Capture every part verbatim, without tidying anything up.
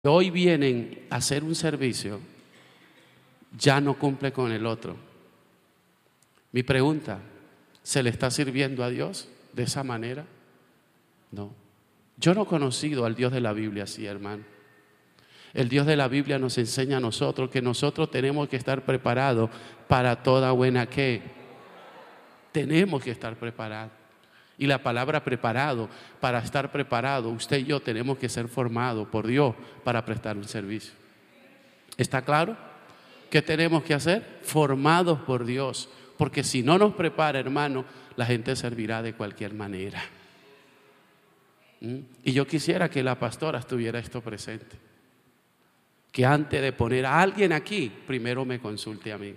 hoy vienen a hacer un servicio, ya no cumple con el otro. Mi pregunta, ¿se le está sirviendo a Dios de esa manera? No. Yo no he conocido al Dios de la Biblia así, hermano. El Dios de la Biblia nos enseña a nosotros que nosotros tenemos que estar preparados para toda buena ¿qué? Tenemos que estar preparados. Y la palabra preparado, para estar preparado, usted y yo tenemos que ser formados por Dios para prestar un servicio. ¿Está claro? ¿Qué tenemos que hacer? Formados por Dios. Porque si no nos prepara, hermano, la gente servirá de cualquier manera. ¿Mm? Y yo quisiera que la pastora estuviera esto presente. Que antes de poner a alguien aquí, primero me consulte a mí.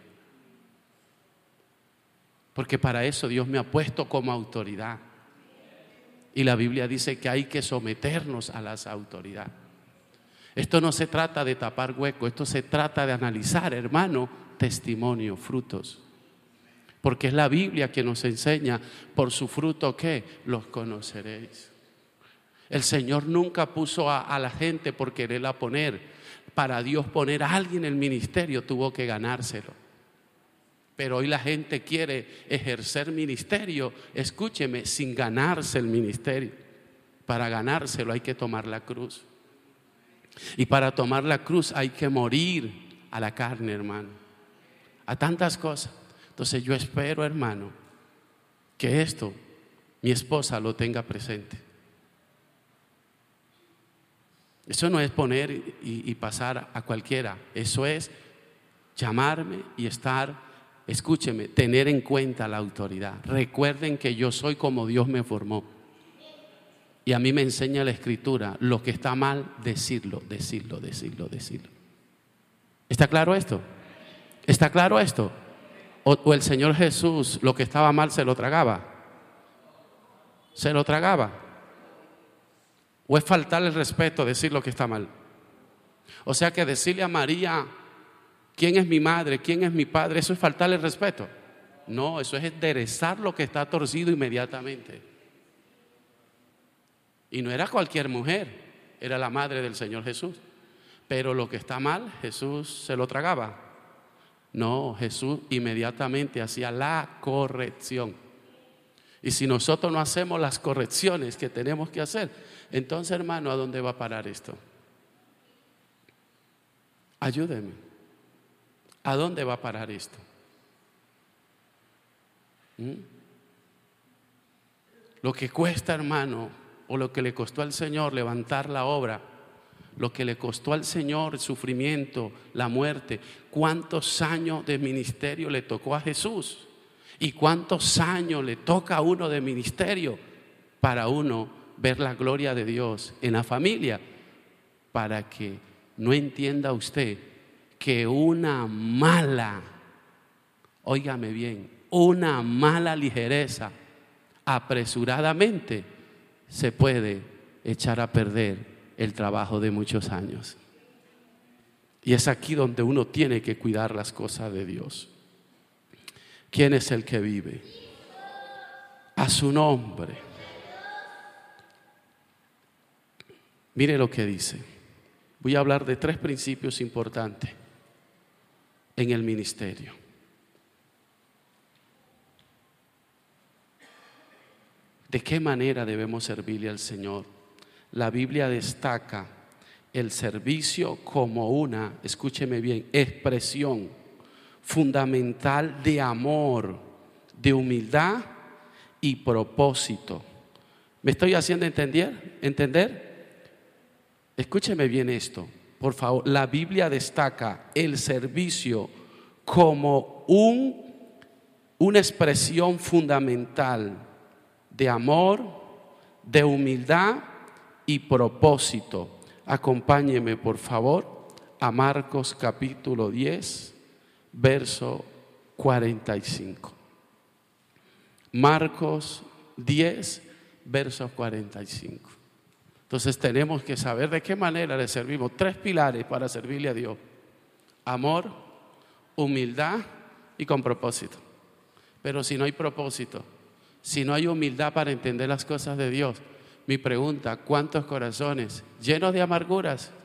Porque para eso Dios me ha puesto como autoridad. Y la Biblia dice que hay que someternos a las autoridades. Esto no se trata de tapar hueco, esto se trata de analizar, hermano, testimonio, frutos. Porque es la Biblia que nos enseña, por su fruto, ¿qué? Los conoceréis. El Señor nunca puso a, a la gente por quererla poner. Para Dios poner a alguien en el ministerio tuvo que ganárselo. Pero hoy la gente quiere ejercer ministerio, escúcheme, sin ganarse el ministerio. Para ganárselo hay que tomar la cruz. Y para tomar la cruz hay que morir a la carne, hermano. A tantas cosas. Entonces yo espero, hermano, que esto mi esposa lo tenga presente. Eso no es poner y, y pasar a cualquiera. Eso es llamarme y estar... Escúcheme, tener en cuenta la autoridad. Recuerden que yo soy como Dios me formó. Y a mí me enseña la Escritura, lo que está mal, decirlo, decirlo, decirlo, decirlo. ¿Está claro esto? ¿Está claro esto? O, o el Señor Jesús, lo que estaba mal, se lo tragaba. ¿Se lo tragaba? ¿O es faltarle el respeto decir lo que está mal? O sea que decirle a María... ¿Quién es mi madre? ¿Quién es mi padre? ¿Eso es faltarle el respeto? No, eso es enderezar lo que está torcido inmediatamente. Y no era cualquier mujer, era la madre del Señor Jesús. Pero lo que está mal, Jesús se lo tragaba. No, Jesús inmediatamente hacía la corrección. Y si nosotros no hacemos las correcciones que tenemos que hacer, entonces, hermano, ¿a dónde va a parar esto? Ayúdeme. ¿A dónde va a parar esto? ¿Mm? Lo que cuesta, hermano, o lo que le costó al Señor levantar la obra, lo que le costó al Señor el sufrimiento, la muerte, cuántos años de ministerio le tocó a Jesús y cuántos años le toca a uno de ministerio para uno ver la gloria de Dios en la familia, para que no entienda usted que una mala, óigame bien, una mala ligereza apresuradamente se puede echar a perder el trabajo de muchos años. Y es aquí donde uno tiene que cuidar las cosas de Dios. ¿Quién es el que vive? A su nombre. Mire lo que dice. Voy a hablar de tres principios importantes en el ministerio. ¿De qué manera debemos servirle al Señor? La Biblia destaca el servicio como una, escúcheme bien, expresión fundamental de amor, de humildad y propósito. ¿Me estoy haciendo entender? ¿Entender? Escúcheme bien esto. Por favor, la Biblia destaca el servicio como un, una expresión fundamental de amor, de humildad y propósito. Acompáñeme, por favor, a Marcos capítulo diez, verso cuarenta y cinco. Marcos diez, verso cuarenta y cinco. Entonces tenemos que saber de qué manera le servimos. Tres pilares para servirle a Dios: amor, humildad y con propósito. Pero si no hay propósito, si no hay humildad para entender las cosas de Dios, mi pregunta, ¿cuántos corazones llenos de amarguras